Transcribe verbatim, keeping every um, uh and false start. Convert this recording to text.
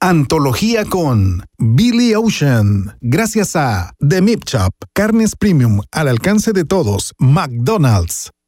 Antología con Billy Ocean. Gracias a The Meat Shop. Carnes premium al alcance de todos. McDonald's.